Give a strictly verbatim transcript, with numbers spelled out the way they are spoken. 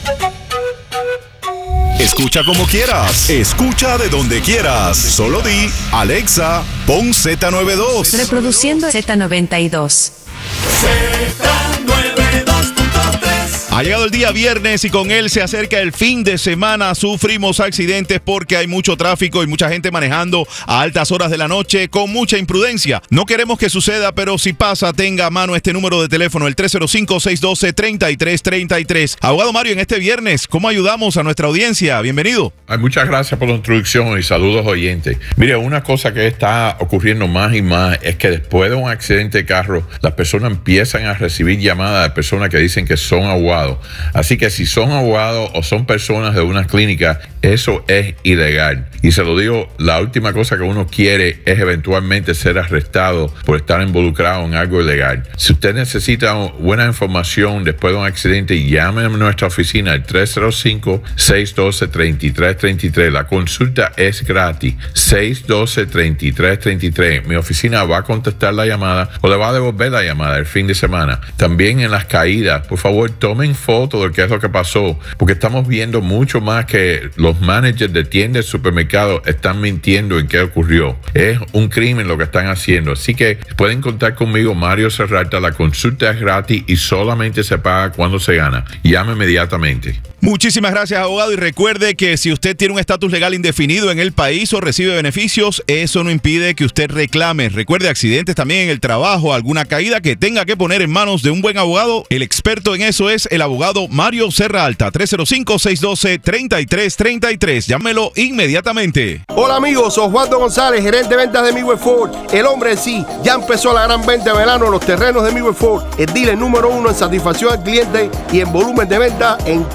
Escucha como quieras, escucha de donde quieras. Solo di, Alexa, pon Z noventa y dos. Reproduciendo Z noventa y dos. Z noventa y dos punto tres. Ha llegado el día viernes y con él se acerca el fin de semana. Sufrimos accidentes porque hay mucho tráfico y mucha gente manejando a altas horas de la noche con mucha imprudencia. No queremos que suceda, pero si pasa, tenga a mano este número de teléfono, el tres cero cinco, seis uno dos, tres tres tres tres. Abogado Mario, en este viernes, ¿cómo ayudamos a nuestra audiencia? Bienvenido. Ay, muchas gracias por la introducción y saludos oyentes. Mire, una cosa que está ocurriendo más y más es que después de un accidente de carro, las personas empiezan a recibir llamadas de personas que dicen que son abogados. Así que si son abogados o son personas de una clínica, eso es ilegal. Y se lo digo, la última cosa que uno quiere es eventualmente ser arrestado por estar involucrado en algo ilegal. Si usted necesita buena información después de un accidente, llame a nuestra oficina al tres cero cinco, seis uno dos, tres tres tres tres. La consulta es gratis. seis uno dos, tres tres tres tres. Mi oficina va a contestar la llamada o le va a devolver la llamada el fin de semana. También en las caídas, por favor, tomen fotos de qué es lo que pasó, porque estamos viendo mucho más que los managers de tiendas y supermercados están mintiendo en qué ocurrió. Es un crimen lo que están haciendo. Así que pueden contar conmigo, Mario Serralta. La consulta es gratis y solamente se paga cuando se gana. Llame inmediatamente. Muchísimas gracias, abogado, y recuerde que si usted tiene un estatus legal indefinido en el país o recibe beneficios, eso no impide que usted reclame. Recuerde, accidentes también en el trabajo, alguna caída que tenga que poner en manos de un buen abogado. El experto en eso es el abogado Mario Serralta. tres cero cinco, seis uno dos, tres tres tres tres. Llámelo inmediatamente. Hola amigos, Osvaldo González, gerente de ventas de Midway Ford. El hombre en sí, ya empezó la gran venta de verano en los terrenos de Midway Ford. El dealer número uno en satisfacción al cliente y en volumen de venta en